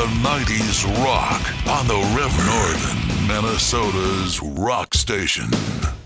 90s rock on the Rev Northern, Minnesota's rock station.